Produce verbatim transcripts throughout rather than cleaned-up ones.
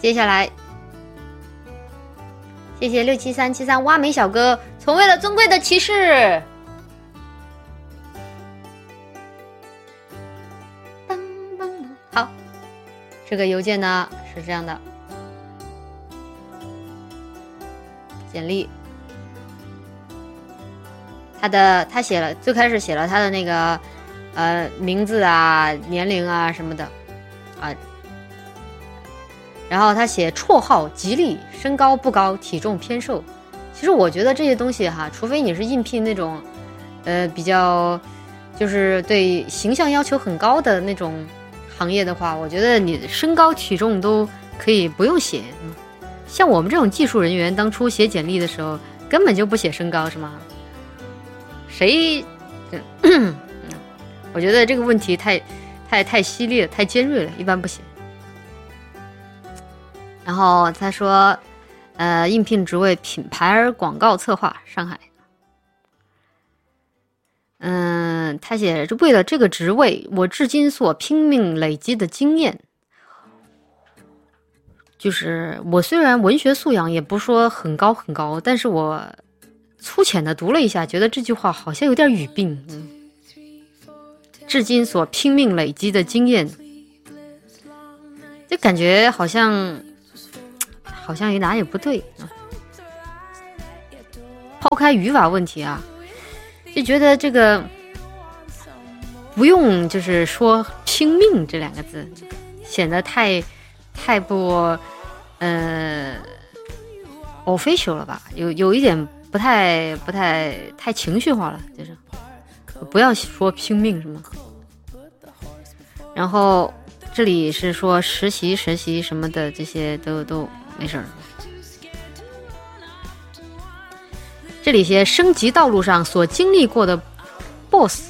接下来，谢谢六七三七三挖煤小哥，从为了尊贵的骑士。好，这个邮件呢是这样的，简历，他的他写了，最开始写了他的那个呃名字啊、年龄啊什么的啊。然后他写绰号吉利，身高不高，体重偏瘦。其实我觉得这些东西哈，除非你是应聘那种，呃，比较就是对形象要求很高的那种行业的话，我觉得你身高体重都可以不用写。像我们这种技术人员，当初写简历的时候根本就不写身高，是吗？谁？我觉得这个问题太太太犀利了，太尖锐了，一般不写。然后他说，呃，应聘职位品牌广告策划，上海。嗯，他写为了这个职位，我至今所拼命累积的经验，就是我虽然文学素养也不说很高很高，但是我粗浅的读了一下，觉得这句话好像有点语病。嗯，至今所拼命累积的经验，就感觉好像。好像哪也不对啊！抛开语法问题啊，就觉得这个不用就是说拼命这两个字，显得太太不呃 official 了吧？有有一点不太不太太情绪化了，就是不要说拼命什么。然后这里是说实习实习什么的，这些都都。没事儿，这里些升级道路上所经历过的 boss，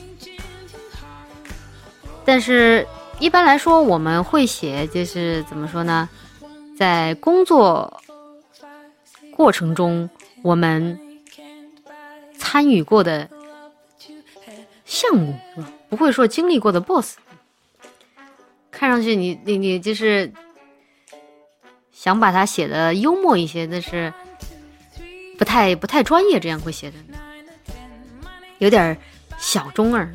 但是一般来说我们会写，就是怎么说呢，在工作过程中我们参与过的项目，是吧？不会说经历过的 boss。看上去你你你就是想把它写的幽默一些，但是不太不太专业，这样会写的有点小中二。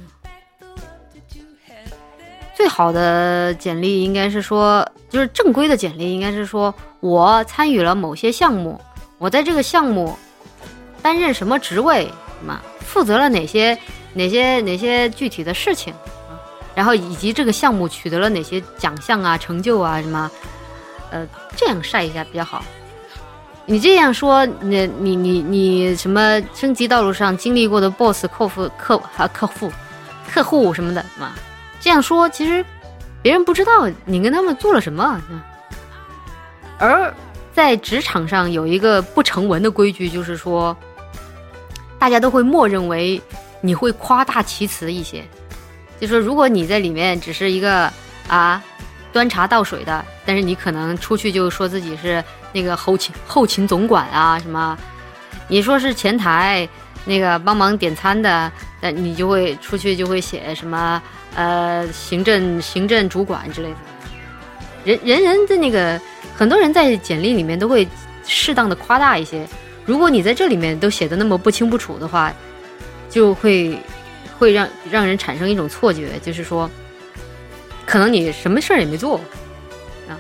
最好的简历应该是说，就是正规的简历应该是说，我参与了某些项目，我在这个项目担任什么职位，什么负责了哪些哪些哪些具体的事情，然后以及这个项目取得了哪些奖项啊、成就啊什么。呃，这样晒一下比较好。你这样说，你你你你什么升级道路上经历过的 boss 客户客啊客户客户什么的嘛？这样说，其实别人不知道你跟他们做了什么。而在职场上有一个不成文的规矩，就是说，大家都会默认为你会夸大其词一些，就说如果你在里面只是一个啊。端茶倒水的，但是你可能出去就说自己是那个后勤后勤总管啊什么，你说是前台那个帮忙点餐的，但你就会出去就会写什么呃行政行政主管之类的。人人人的那个很多人在简历里面都会适当的夸大一些，如果你在这里面都写的那么不清不楚的话，就会会让让人产生一种错觉，就是说可能你什么事儿也没做，